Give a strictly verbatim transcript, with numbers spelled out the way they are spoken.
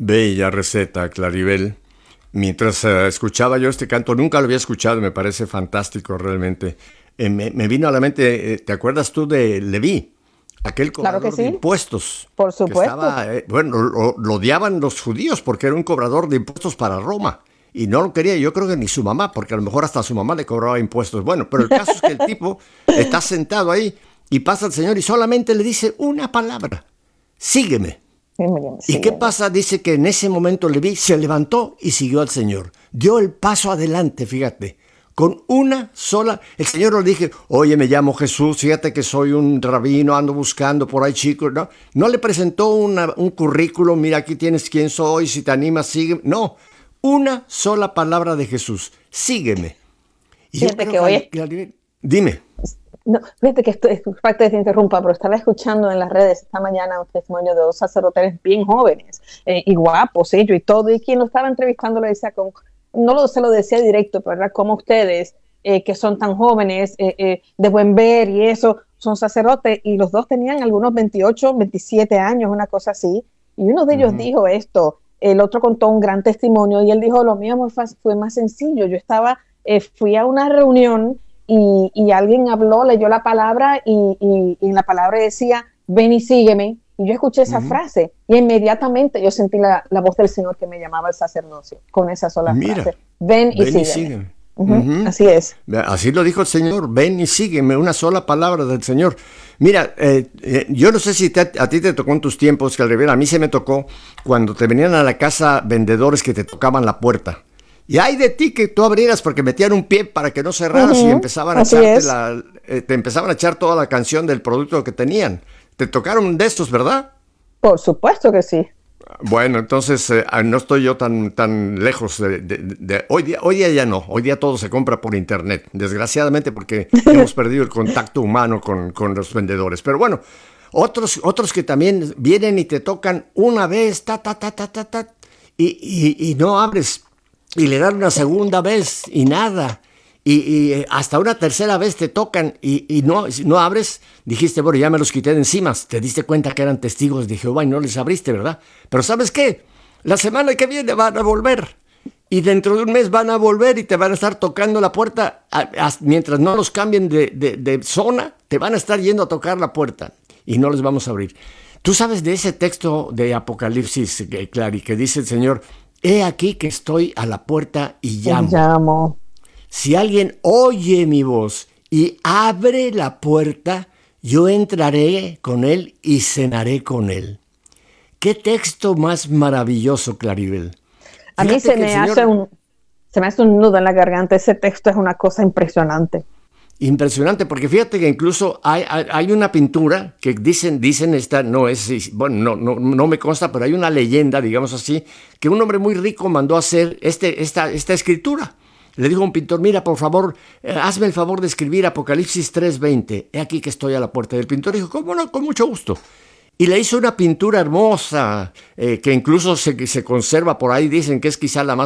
Bella receta, Claribel. Mientras eh, escuchaba yo este canto, nunca lo había escuchado, me parece fantástico realmente. Eh, me, me vino a la mente, eh, ¿te acuerdas tú de Leví? Aquel Claro que cobrador de sí, impuestos, por que supuesto. estaba, eh, bueno, lo, lo odiaban los judíos porque era un cobrador de impuestos para Roma. Y no lo quería, yo creo que ni su mamá, porque a lo mejor hasta su mamá le cobraba impuestos. Bueno, pero el caso es que el tipo está sentado ahí y pasa el Señor y solamente le dice una palabra: sígueme. Sígueme, ¿Y qué sígueme. pasa? Dice que en ese momento Leví se levantó y siguió al Señor. Dio el paso adelante, fíjate. Con una sola, el Señor le dije: oye, me llamo Jesús, fíjate que soy un rabino, ando buscando por ahí chicos. No, no le presentó una, un currículum: mira, aquí tienes quién soy, si te animas, sígueme. No, una sola palabra de Jesús: sígueme. Y yo Fíjate creo que hoy, es- que, dime. no, fíjate que esto es parte de que te interrumpa, pero estaba escuchando en las redes esta mañana un testimonio de dos sacerdotes bien jóvenes eh, y guapos ellos y todo, y quien lo estaba entrevistando le decía, con, no lo, se lo decía directo, pero era como ustedes, eh, que son tan jóvenes, eh, eh, de buen ver y eso, son sacerdotes, y los dos tenían algunos veintiocho, veintisiete años, una cosa así, y uno de ellos Ujú, dijo esto, el otro contó un gran testimonio, y él dijo: lo mío fue, fue más sencillo, yo estaba, eh, fui a una reunión y, y alguien habló, leyó la palabra y, y, y en la palabra decía: ven y sígueme. Y yo escuché esa ujú. frase y inmediatamente yo sentí la, la voz del Señor que me llamaba al sacerdocio con esa sola Mira, frase: ven y ven y sígueme. sígueme. Ujú, Ujú. así es. Así lo dijo el Señor: ven y sígueme, una sola palabra del Señor. Mira, eh, eh, yo no sé si te, a ti te tocó en tus tiempos, que al revés, a mí se me tocó cuando te venían a la casa vendedores que te tocaban la puerta. Y hay de ti que tú abrieras porque metían un pie para que no cerraras y Ujú, empezaban a así echarte es. la, eh, te empezaban a echar toda la canción del producto que tenían. Te tocaron de estos, ¿verdad? Por supuesto que sí. Bueno, entonces eh, ah, no estoy yo tan, tan lejos de, de- de- hoy día, hoy día ya no, hoy día todo se compra por internet, desgraciadamente, porque hemos perdido el contacto humano con, con los vendedores. Pero bueno, otros, otros que también vienen y te tocan una vez, ta, ta, ta, ta, ta, ta, y, y- y no abres, y le dan una segunda vez y nada. Y, y, eh, hasta una tercera vez te tocan y, y no, si no abres. Dijiste: bueno, ya me los quité de encima. Te diste cuenta que eran testigos de Jehová y no les abriste, ¿verdad? Pero ¿sabes qué? La semana que viene van a volver. Y dentro de un mes van a volver y te van a estar tocando la puerta. A- a- mientras no los cambien de, de- de zona, te van a estar yendo a tocar la puerta. Y no les vamos a abrir. Tú sabes de ese texto de Apocalipsis, eh, Clary, que dice el Señor: he aquí que estoy a la puerta y Te llamo. llamo. Si alguien oye mi voz y abre la puerta, yo entraré con él y cenaré con él. ¿Qué texto más maravilloso, Claribel? A mí Fíjate se que el me hace Señor, un, se me hace un nudo en la garganta. Ese texto es una cosa impresionante. impresionante, porque fíjate que incluso hay, hay, hay una pintura que dicen, dicen esta, no es, bueno, no, no, no me consta, pero hay una leyenda, digamos así, que un hombre muy rico mandó a hacer este, esta, esta escritura. Le dijo a un pintor: mira, por favor, eh, hazme el favor de escribir Apocalipsis tres veinte. He aquí que estoy a la puerta. Y el pintor dijo: ¿cómo no? Con mucho gusto. Y le hizo una pintura hermosa, eh, que incluso se, se conserva por ahí, dicen que es quizá la más